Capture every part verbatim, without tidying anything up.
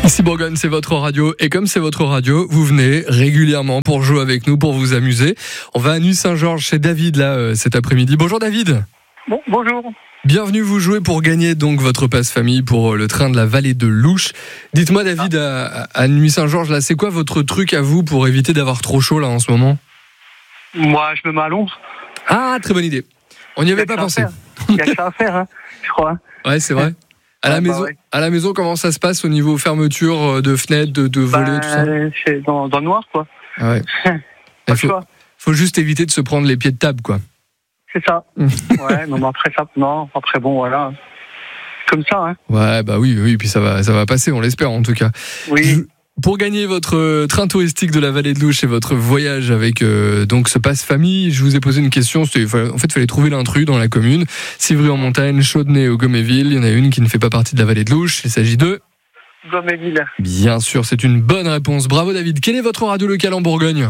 Ici Bourgogne, c'est votre radio. Et comme c'est votre radio, vous venez régulièrement pour jouer avec nous, pour vous amuser. On va à Nuits-Saint-Georges chez David, là, euh, cet après-midi. Bonjour David. Bon, bonjour. Bienvenue vous jouer pour gagner donc votre passe-famille pour le train de la vallée de Louche. Dites-moi David, à, à Nuits-Saint-Georges, là, c'est quoi votre truc à vous pour éviter d'avoir trop chaud là en ce moment? Moi, je me mets à l'ombre. Ah, très bonne idée. On n'y avait pas pensé. Il y a que ça à faire, hein, je crois. Ouais, c'est vrai. À la, ah, maison, bah ouais. à la maison, comment ça se passe au niveau fermeture de fenêtres, de, de volets, bah, tout ça? C'est dans, dans le noir, quoi. Ah ouais. Il faut, faut juste éviter de se prendre les pieds de table, quoi. C'est ça. Ouais, non, mais après ça, non, après bon, voilà. Comme ça, hein. Ouais, bah oui, oui, puis ça va, ça va passer, on l'espère en tout cas. Oui. Je, pour gagner votre train touristique de la vallée de Louche et votre voyage avec euh, donc ce passe-famille, je vous ai posé une question. En fait, il fallait trouver l'intrus dans la commune. Civry-en-Montagne, Chaudenay ou Goméville. Il y en a une qui ne fait pas partie de la vallée de Louche. Il s'agit de Goméville. Bien sûr, c'est une bonne réponse. Bravo David. Quelle est votre radio locale en Bourgogne?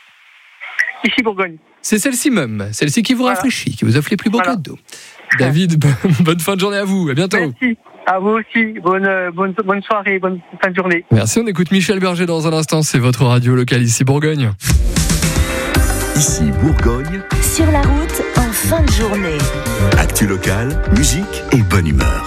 Ici Bourgogne. C'est celle-ci même, celle-ci qui vous voilà. rafraîchit, qui vous offre les plus beaux voilà. cadeaux. David, bonne fin de journée à vous, à bientôt. Merci, à vous aussi, bonne, bonne, bonne soirée, bonne fin de journée. Merci, on écoute Michel Berger dans un instant, c'est votre radio locale ici Bourgogne. Ici Bourgogne, sur la route en fin de journée. Actu locale, musique et bonne humeur.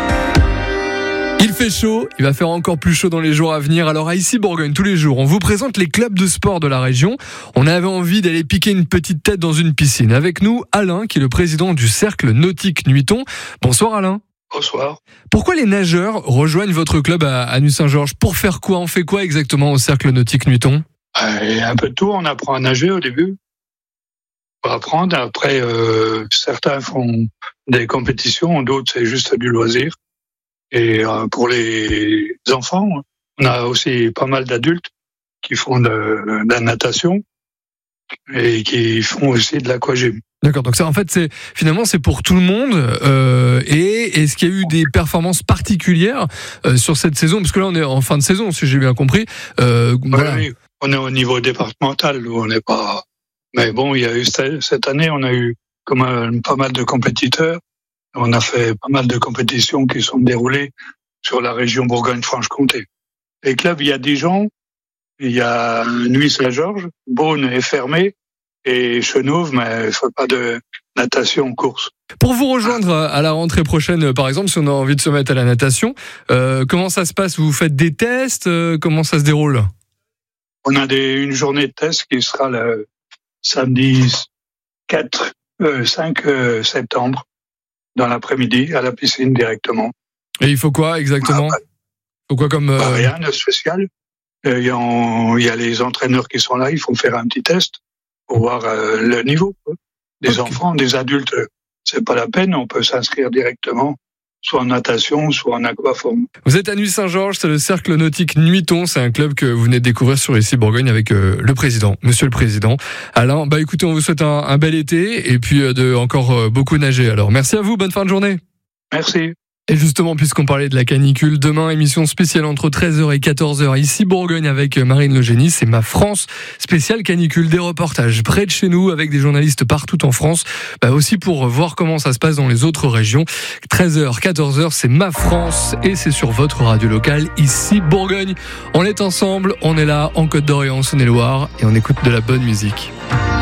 Il fait chaud, il va faire encore plus chaud dans les jours à venir. Alors à Ici Bourgogne, tous les jours, on vous présente les clubs de sport de la région. On avait envie d'aller piquer une petite tête dans une piscine. Avec nous, Alain, qui est le président du Cercle Nautique Nuiton. Bonsoir Alain. Bonsoir. Pourquoi les nageurs rejoignent votre club à, à Nuits-Saint-Georges? Pour faire quoi? On fait quoi exactement au Cercle Nautique Nuiton? euh, Un peu de tout, on apprend à nager au début. Pour apprendre, après euh, certains font des compétitions, d'autres c'est juste du loisir. Et pour les enfants, on a aussi pas mal d'adultes qui font de, de la natation et qui font aussi de l'aquagym. D'accord, donc ça en fait c'est finalement c'est pour tout le monde. Euh, et est-ce qu'il y a eu des performances particulières euh, sur cette saison? Parce que là on est en fin de saison, si j'ai bien compris. Euh, oui, voilà. oui, on est au niveau départemental, où on n'est pas. Mais bon, il y a eu cette année, on a eu comme un, pas mal de compétiteurs. On a fait pas mal de compétitions qui sont déroulées sur la région Bourgogne-Franche-Comté. Les clubs, il y a Dijon, il y a Nuits-Saint-Georges, Beaune est fermé, et Chenôve, mais il ne faut pas de natation en course. Pour vous rejoindre à la rentrée prochaine, par exemple, si on a envie de se mettre à la natation, euh, comment ça se passe? Vous faites des tests? euh, Comment ça se déroule? On a des, une journée de test qui sera le samedi quatre, euh, cinq euh, septembre. Dans l'après-midi, à la piscine directement. Et il faut quoi exactement? ah, bah, Il faut quoi comme euh... bah, rien de spécial. Il euh, y, y a les entraîneurs qui sont là, ils font faire un petit test pour voir euh, le niveau. Quoi. Des okay. enfants, des adultes, c'est pas la peine, on peut s'inscrire directement, soit en natation, soit en aquaforme. Vous êtes à Nuits-Saint-Georges, c'est le Cercle Nautique Nuiton, c'est un club que vous venez de découvrir sur Ici Bourgogne avec euh, le président, monsieur le président. Alain, bah écoutez, on vous souhaite un, un bel été et puis euh, de encore euh, beaucoup nager. Alors merci à vous, bonne fin de journée. Merci. Et justement, puisqu'on parlait de la canicule, demain, émission spéciale entre treize heures et quatorze heures, ici Bourgogne avec Marine Le Génie, c'est Ma France, spéciale canicule, des reportages près de chez nous avec des journalistes partout en France, bah aussi pour voir comment ça se passe dans les autres régions. treize heures, quatorze heures, c'est Ma France et c'est sur votre radio locale, ici Bourgogne. On est ensemble, on est là en Côte d'Or et en Saône-et-Loire et on écoute de la bonne musique.